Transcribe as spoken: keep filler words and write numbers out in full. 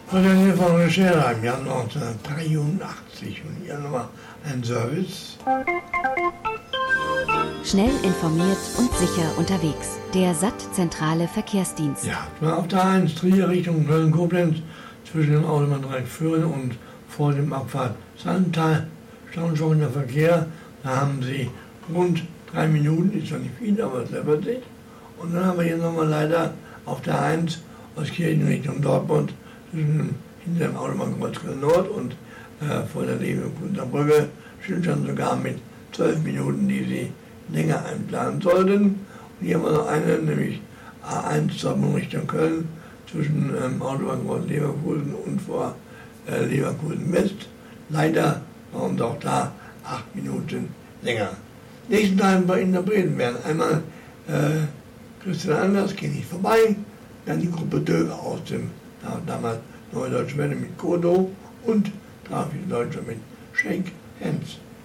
Hotel von Reschera im Jahr neunzehnhundertdreiundachtzig und hier nochmal ein Service. Schnell informiert und sicher unterwegs. Der S A T-zentrale Verkehrsdienst. Ja, auf der A eins Trier Richtung Köln-Koblenz zwischen dem Autobahndreieck Führen und vor dem Abfahrt Sandtal stauenstockender Verkehr. Da haben Sie rund drei Minuten, ist zwar nicht viel, aber es läppert sich. Und dann haben wir hier nochmal leider auf der A eins aus Kirchen Richtung Dortmund zwischen hinter dem Autobahnkreuz Köln Nord und äh, vor der Leverkusener Brücke Schildern sogar mit zwölf Minuten, die Sie länger einplanen sollten. Und hier haben wir noch eine, nämlich A eins Dortmund Richtung Köln zwischen ähm, Autobahnkreuz Leverkusen und vor äh, Leverkusen West. Leider brauchen Sie auch da acht Minuten länger. Nächsten Teil bei Interpreten werden einmal äh, Christian Anders, gehe nicht vorbei, dann die Gruppe Dö aus dem damals Neue Deutsche Welle mit Kodo und Trafik Deutsche mit Shake Hands.